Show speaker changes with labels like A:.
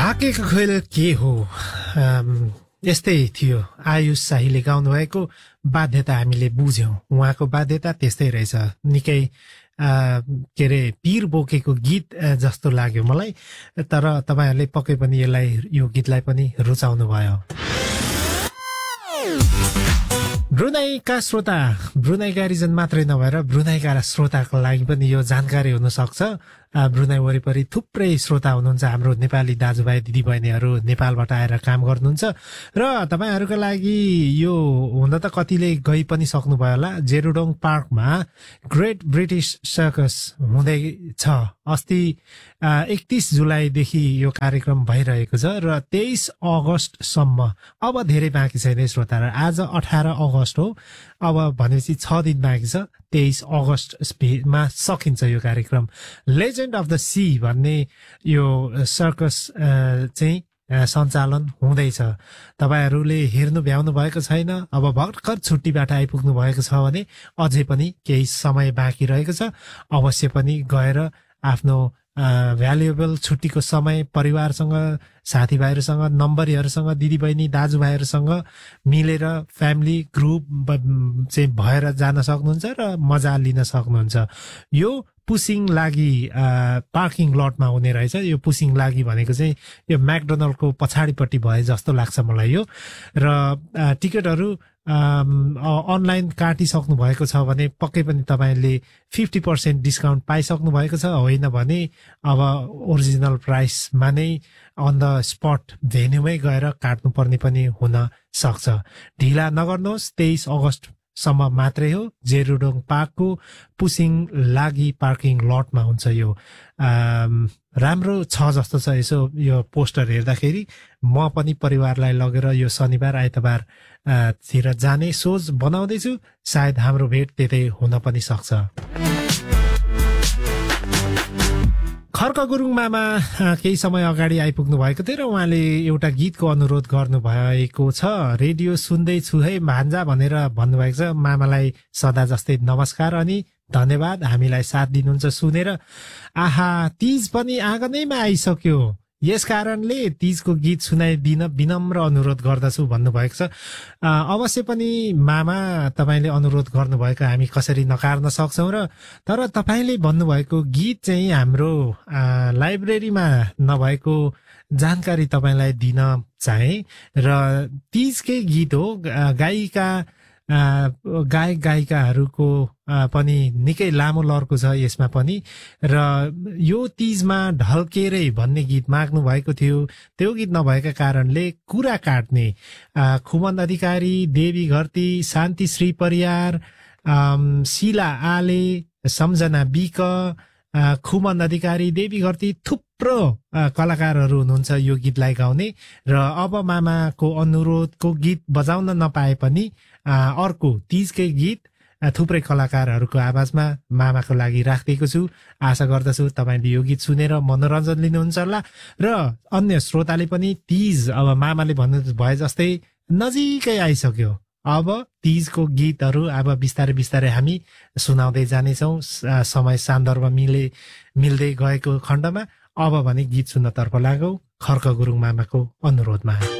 A: आकेको खेल के हो यस्तै थियो। आयुष शाहीले गाउनु भएको बाध्यता हामीले बुझ्यौं। उहाँको बाध्यता त्यस्तै रहेछ। निकै के अरे पीर बोकेको गीत जस्तो लाग्यो मलाई। तर तपाईहरुले पक्कै पनि यो गीतलाई पनि रुचाउनु भयो। ब्रुनाईका श्रोता, ब्रुनाईका रिजन मात्रै नभएर ब्रुनाईका श्रोताको लागि पनि यो जानकारी हुन सक्छ। ब्रुनाई वरिपरि थुप्रै श्रोता हुनुहुन्छ। हाम्रो नेपाली दाजुभाइ दिदीबहिनीहरू नेपालबाट आएर काम गर्नुहुन्छ र तपाईहरुको लागि यो हुन त कतिले गई पनि सक्नुभयो होला। जेरुडोङ पार्कमा ग्रेट ब्रिटिश सर्कस हुँदैछ। अस्ति 31 जुलाईदेखि यो कार्यक्रम भइरहेको छ र 23 अगस्तसम्म अब धेरै बाँकी छैन श्रोताहरू। आज 18 अगस्त हो। अब भनेपछि 6 दिन बाँकी छ। 23 अगस्तमा सकिन्छ यो कार्यक्रम। लेजेन्ड अफ द सी भन्ने यो सर्कस चाहिँ सञ्चालन हुँदैछ। तपाईहरुले हेर्नु भ्याउनु भएको छैन, अब भर्खर छुट्टीबाट आइपुग्नु भएको छ भने अझै पनि केही समय बाँकी रहेको छ। अवश्य पनि गएर आफ्नो भ्यालुएबल छुट्टीको समय परिवारसँग, साथीभाइहरूसँग, नम्बरीहरूसँग, दिदीबहिनी दाजुभाइहरूसँग मिलेर फ्यामिली ग्रुप चाहिँ भएर जान सक्नुहुन्छ र मजा लिन सक्नुहुन्छ। यो पुसिङ लागि पार्किङ लटमा हुने रहेछ। यो पुसिङ लागि भनेको चाहिँ यो म्याकडोनल्डको पछाडिपट्टि भए जस्तो लाग्छ मलाई यो। र टिकटहरू अनलाइन काटिसक्नु भएको छ भने पक्कै पनि तपाईले 50% डिस्काउन्ट पाइसक्नु भएको छ। होइन भने अब ओरिजिनल प्राइसमा नै अन द स्पट भेन्यूमै गएर काट्नु पर्ने पनि हुन सक्छ। ढिला नगर्नुहोस्। 23 अगस्तसम्म मात्रै हो। जेरुडोङ पार्कको पुसिङ लागि पार्किङ लटमा हुन्छ यो। राम्रो छ जस्तो छ। यसो यो पोस्टर हेर्दाखेरि म पनि परिवारलाई लगेर यो शनिबार आइतबार तिर जाने सोच बनाउँदैछु। सायद हाम्रो भेट त्यतै हुन पनि सक्छ। खर्क गुरुङ मामा केही समय अगाडि आइपुग्नु भएको थियो र उहाँले एउटा गीतको अनुरोध गर्नु भएको छ। रेडियो सुन्दैछु है भान्जा भनेर भन्नुभएको छ। मामालाई सदा जस्तै नमस्कार अनि धन्यवाद हामीलाई साथ दिनुहुन्छ सुनेर। आहा, तीज पनि आँगनैमा आइसक्यो। यस कारणले तीजको गीत सुनाइदिन विनम्र अनुरोध गर्दछु भन्नुभएको छ। अवश्य पनि मामा तपाईले अनुरोध गर्नुभएको हामी कसरी नकार्न सक्छौं र तर तपाईले भन्नुभएको गीत चाहिँ हाम्रो लाइब्रेरीमा नभएको जानकारी तपाईलाई दिन चाहे। र तीजकै गीत हो। गायक गायिकाहरूको पनि निकै लामो लहरको छ यसमा पनि। र यो तीजमा ढल्केरै भन्ने गीत माग्नु भएको थियो। त्यो गीत नभएका कारणले कुरा काट्ने खुमन अधिकारी, देवी घरती, शान्ति श्री परियार, शिला आले, सम्झना बिक, खुमन अधिकारी, देवी घरती थुप्रो कलाकारहरू हुनुहुन्छ यो गीतलाई गाउने। र अब मामाको अनुरोधको गीत बजाउन नपाए पनि अर्को तीजकै गीत थुप्रै कलाकारहरूको आवाजमा मामाको लागि राखिदिएको छु। आशा गर्दछु तपाईले यो गीत सुनेर मनोरञ्जन लिनुहुन्छ होला र अन्य श्रोताले पनि। तीज अब मामाले भन्नु भए जस्तै नजिकै आइसक्यो। अब तीजको गीतहरू अब बिस्तारै बिस्तारै हामी सुनाउँदै जानेछौँ समय सन्दर्भ मिल्दै गएको खण्डमा। अब भने गीत सुन्नतर्फ लागौं खर्क गुरुङ मामाको अनुरोधमा।